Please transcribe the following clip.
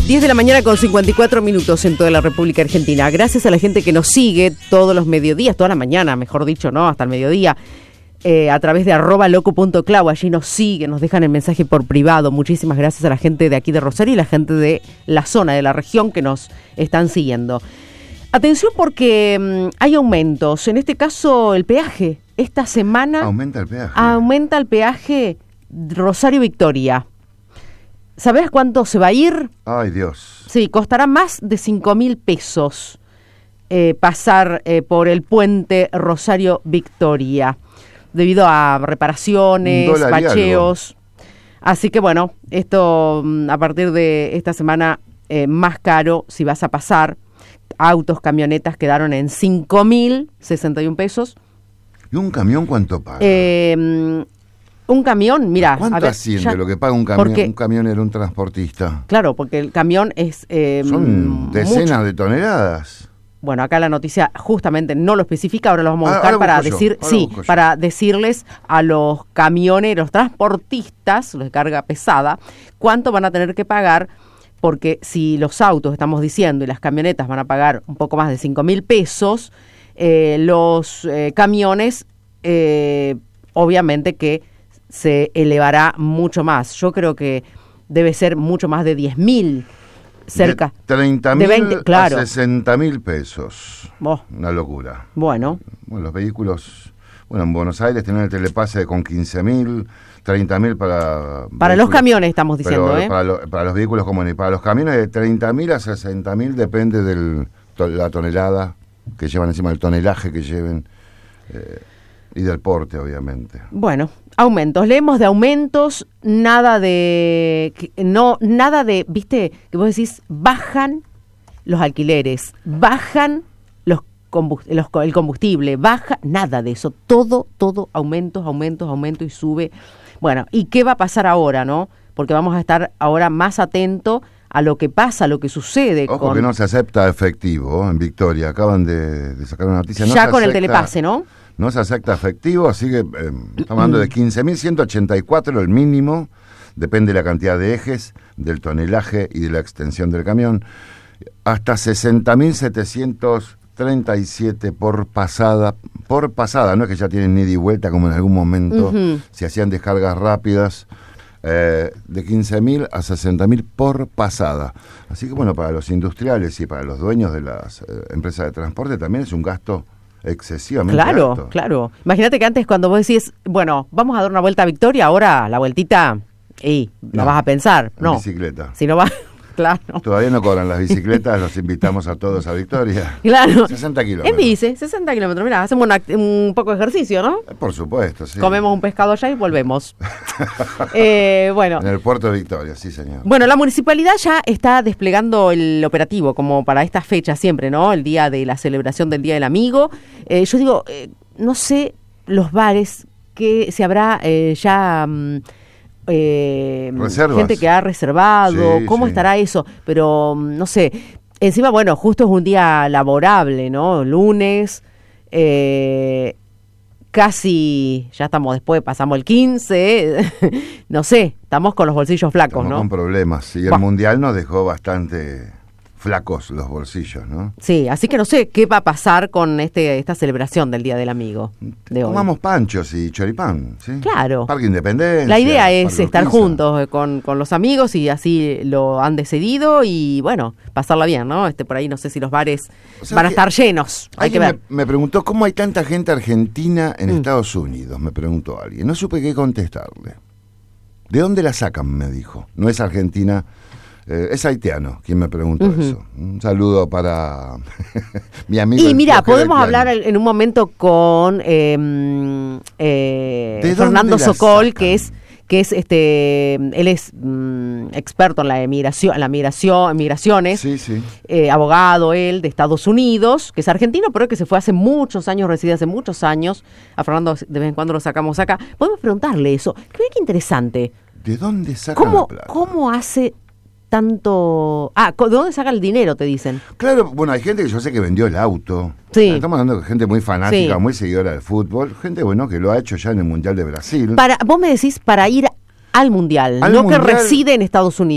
10 de la mañana con 54 minutos en toda la República Argentina. Gracias a la gente que nos sigue todos los mediodías, toda la mañana, mejor dicho, ¿no? Hasta el mediodía, a través de @loco.clau. Allí nos siguen, nos dejan el mensaje por privado. Muchísimas gracias a la gente de aquí de Rosario y la gente de la zona, de la región que nos están siguiendo. Atención porque hay aumentos. En este caso, el peaje. Esta semana... ¿Aumenta el peaje? Aumenta el peaje Rosario-Victoria. ¿Sabés cuánto se va a ir? Ay, Dios. Sí, costará más de 5.000 pesos pasar por el puente Rosario-Victoria, debido a reparaciones, bacheos. Así que bueno, esto a partir de esta semana más caro si vas a pasar. Autos, camionetas quedaron en 5.061 pesos. ¿Y un camión cuánto paga? Un camión, mira... ¿Cuánto asciende lo que paga un camionero, un transportista? Claro, porque el camión es... son decenas de toneladas. Bueno, acá la noticia justamente no lo especifica, ahora lo vamos a buscar para decirles a los camioneros, transportistas, los de carga pesada, cuánto van a tener que pagar, porque si los autos, estamos diciendo, y las camionetas van a pagar un poco más de 5.000 pesos, los camiones, obviamente que se elevará mucho más. Yo creo que debe ser mucho más de 10.000, cerca. De 30.000 claro. a 60.000 pesos. Oh. Una locura. Bueno, los vehículos... Bueno, en Buenos Aires tienen el telepase con 15.000, 30.000 para los camiones estamos diciendo, para los vehículos comunes. Para los camiones de 30.000 a 60.000 depende de la tonelada que llevan encima, el tonelaje que lleven. Y del porte, obviamente. Bueno, aumentos. Leemos de aumentos, nada de, viste, que vos decís, bajan los alquileres, bajan el combustible, baja, nada de eso. Todo aumentos y sube. Bueno, ¿y qué va a pasar ahora, no? Porque vamos a estar ahora más atentos a lo que pasa, a lo que sucede. Ojo que no se acepta efectivo en Victoria. Acaban de sacar una noticia. Ya con el telepase, ¿no? No se acepta efectivo, así que estamos hablando de 15.184 el mínimo, depende de la cantidad de ejes, del tonelaje y de la extensión del camión, hasta 60.737 por pasada, no es que ya tienen ida y vuelta como en algún momento se hacían descargas rápidas, de 15.000 a 60.000 por pasada. Así que bueno, para los industriales y para los dueños de las empresas de transporte también es un gasto excesivamente alto. Claro. Imagínate que antes cuando vos decís, bueno, vamos a dar una vuelta a Victoria, ahora la vueltita, no vas a pensar, no. Bicicleta. Si no vas, claro. Todavía no cobran las bicicletas, los invitamos a todos a Victoria. Claro. 60 kilómetros. En bici, 60 kilómetros, mirá, hacemos un poco de ejercicio, ¿no? Por supuesto, sí. Comemos un pescado allá y volvemos. Bueno. En el puerto de Victoria, sí, señor. Bueno, la municipalidad ya está desplegando el operativo, como para esta fecha siempre, ¿no? El día de la celebración del Día del Amigo. Yo digo, no sé, los bares, que se habrá ya... gente que ha reservado, cómo estará eso, pero no sé, encima bueno, justo es un día laborable, ¿no? Lunes, casi, ya estamos después, pasamos el 15, no sé, estamos con los bolsillos flacos, estamos, ¿no? Con problemas, y el Mundial nos dejó bastante flacos los bolsillos, ¿no? Sí, así que no sé qué va a pasar con esta celebración del Día del Amigo de hoy. Tomamos panchos y choripán, ¿sí? Claro. Parque Independencia. La idea es estar juntos con los amigos y así lo han decidido y bueno, pasarla bien, ¿no? Por ahí no sé si los bares van a estar llenos, hay que ver. Me preguntó cómo hay tanta gente argentina en Estados Unidos, me preguntó alguien. No supe qué contestarle. ¿De dónde la sacan? Me dijo. No es argentina. Es haitiano quien me preguntó eso. Un saludo para mi amigo. Y mira, podemos hablar en un momento con Fernando Sokol, que es él es experto en la migraciones, abogado él de Estados Unidos, que es argentino, pero que se fue hace muchos años, reside hace muchos años. A Fernando de vez en cuando lo sacamos acá. Podemos preguntarle eso. Qué interesante. ¿De dónde saca la plata? ¿Cómo hace tanto... ¿de dónde saca el dinero, te dicen? Claro, bueno, hay gente que yo sé que vendió el auto. Sí. Estamos hablando de gente muy fanática, muy seguidora del fútbol. Gente, bueno, que lo ha hecho ya en el Mundial de Brasil. Vos me decís para ir al Mundial, que reside en Estados Unidos.